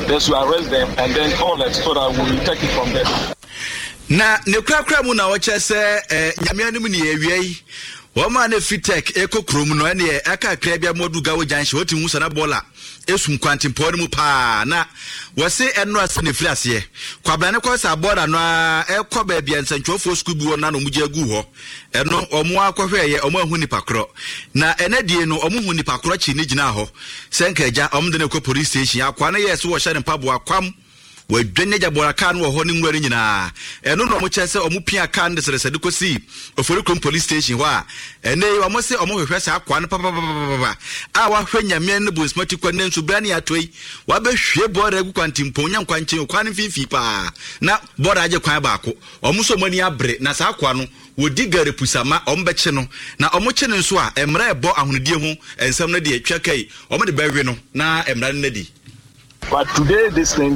Then we arrest them and then all that so that we will take it from there. Na ne krakra mu na wacha se nyamea mu ne awiai wo ma na fitek ekokrom no ene aka kra bia modu gawo janhye woti hu sana bola esum kwantempo ne mu pa na wose eno ase ne firi ase kwabla ne kwasa boda no ekoba bia nsantwofo school bi wona no mu jagu ho eno omo akohweye omo ahu nipa kro na enadie no omo hu nipa kro chi ne gina ho senkaja omo de ne ko police station akwa na yes wo hye ne pabo akwam wadwane jabora kan wo ho ne nware nyina eno no mo chese omo pia kan de sere de kosi Oforikrom police station ho a ene omo se omo hwehwe sa akwa ne papa a wa hwanyame ne bo smati kwa ne nso brane atoi wa be hwe bora gu kwantimpo nya nkwanche kwa ne fifi pa na bora age kwan baako omo so mani abre na sa akwa no wodi gare pusama ombeche no na omoche ne nso a emra ebo ahonodie ho ensam na de atwa kai omo de bawe no na emra ne di. But today,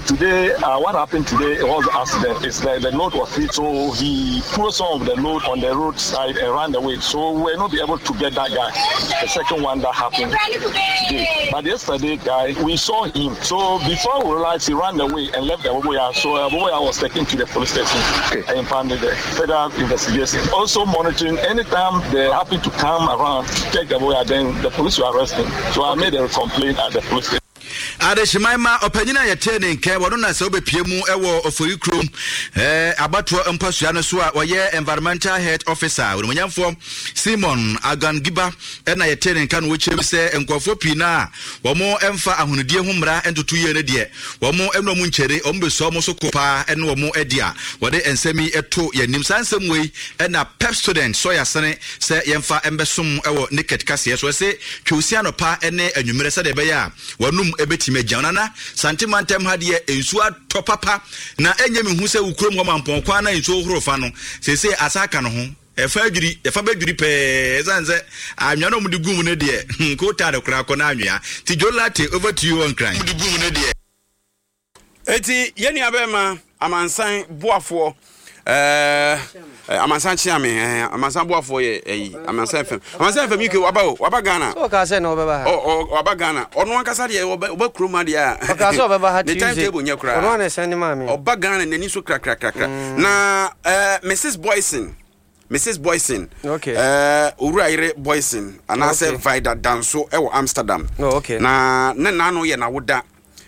what happened today was accident. It's the load was hit, so he threw some of the load on the roadside and ran away. So we were not able to get that guy. The second one that happened today. But yesterday, guy, we saw him. So before we realized, he ran away and left the Aboboya. So Aboboya was taken to the police station and impounded the federal investigation. Also monitoring anytime they happen to come around to take the Aboboya, then the police will arrest him. So I made a complaint at the police station. Adeshimaima opanyina yetene nke wono na se obepiemu ewo Oforikrom abato empasua no so a oye environmental health officer wonmanyamfo Simon Agangiba na yetene nka no wochem se enkofo pina womo emfa ahonodie ho mra entoto ye ne de womo enomu nchere ombeso mo so kopa ene womo edia wode ensemi eto yanim sansem wei na pep student so yasene se yemfa embesom ewo naked kase so se twusia no pa ene anwumere se de be ya wonum ebetime janana santimantem hade ensu atopapa na enye mehu se ukrom ho mampon kwa na ensu horofa no sese asaka no ho efa badwiri pe zanze anwa no mudi gum ne de ko tare kura ko na anwa ti jolate over to you on crime mudi gum ne de eti yeni abema amansan boafo amansan chiame amansan boafo ye amansan fm yuke waba Ghana so ka se no beba ha waba Ghana ono ankasa de oba kroma de a ka so beba ha the timetable nya kura ono na send ma me oba Ghana nani so kra na Mrs. Boyson okay Uraire Boyson anase Vida Danso e Amsterdam oh okay na no ye na woda